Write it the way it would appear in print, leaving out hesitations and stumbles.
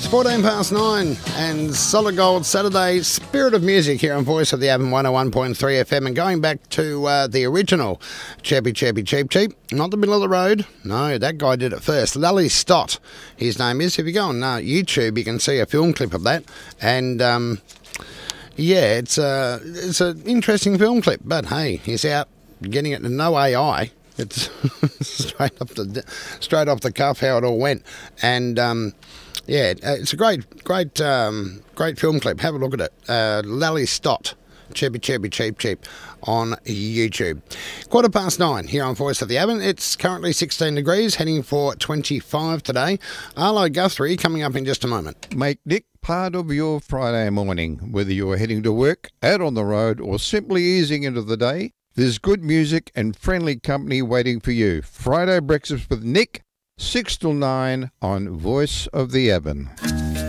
14 past 9 and Solid Gold Saturday, Spirit of Music here on Voice of the Avon 101.3 FM, and going back to the original Chirpy Chirpy Cheep Cheep, not the middle of the road, no, that guy did it first. Lally Stott, his name is. If you go on YouTube, you can see a film clip of that, and yeah, it's an interesting film clip, but hey, he's out getting it to no AI. It's straight off the cuff how it all went, and yeah, it's a great film clip. Have a look at it. Lally Stott, Chirpy Chirpy Cheep Cheep on YouTube. 9:15 here on Voice of the Avon. It's currently 16 degrees, heading for 25 today. Arlo Guthrie coming up in just a moment. Make Nick part of your Friday morning, whether you're heading to work, out on the road, or simply easing into the day. There's good music and friendly company waiting for you. Friday Breakfast with Nick, 6 till 9 on Voice of the Avon.